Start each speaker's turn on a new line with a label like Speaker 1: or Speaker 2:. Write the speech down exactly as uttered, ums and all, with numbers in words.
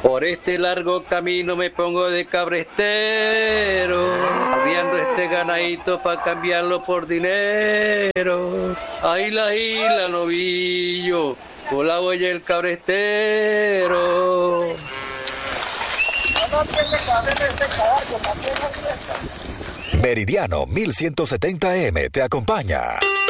Speaker 1: Por este largo camino me pongo de cabrestero, arriando este ganadito para cambiarlo por dinero. Ahí la isla, novillo, con la huella del cabrestero.
Speaker 2: Meridiano mil ciento setenta eme te acompaña.